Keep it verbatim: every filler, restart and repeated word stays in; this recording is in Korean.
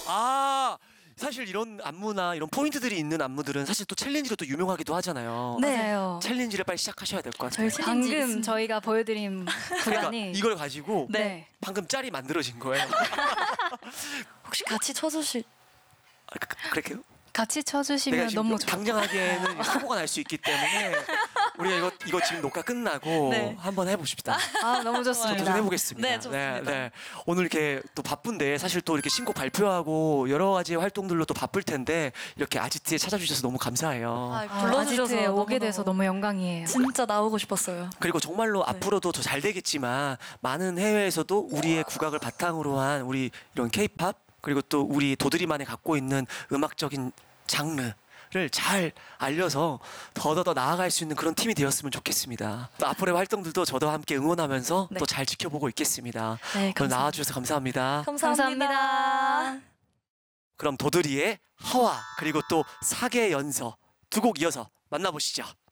아 사실 이런 안무나 이런 포인트들이 있는 안무들은 사실 또 챌린지로 또 유명하기도 하잖아요. 네. 맞아요. 챌린지를 빨리 시작하셔야 될 것 같아요. 저희 방금 있습니다. 저희가 보여드린 그러니까 구간이 이걸 가지고 네. 방금 짤이 만들어진 거예요. 혹시 같이 쳐주실? 아, 그, 그, 그럴게요. 같이 내가 쳐주시면 지금 너무 좋 당장 하기에는 사고가 날 수 있기 때문에 우리가 이거 이거 지금 녹화 끝나고 네. 한번 해봅시다. 아 너무 저 좋습니다. 도전 해보겠습니다. 네, 좋습니다. 오늘 이렇게 또 바쁜데 사실 또 이렇게 신곡 발표하고 여러 가지 활동들로 또 바쁠 텐데 이렇게 아지트에 찾아주셔서 너무 감사해요. 아, 아, 불러주셔서 아지트에 오게 너무너무 돼서 너무 영광이에요. 진짜 나오고 싶었어요. 그리고 정말로 네. 앞으로도 더 잘 되겠지만 많은 해외에서도 우리의 국악을 바탕으로 한 우리 이런 케이팝 그리고 또 우리 도드리만이 갖고 있는 음악적인 장르를 잘 알려서 더더더 나아갈 수 있는 그런 팀이 되었으면 좋겠습니다. 또 앞으로의 활동들도 저도 함께 응원하면서 네. 또 잘 지켜보고 있겠습니다. 네, 오늘 감사합니다. 나와주셔서 감사합니다. 감사합니다. 감사합니다. 그럼 도드리의 하와 그리고 또 사계 연서 두 곡 이어서 만나보시죠.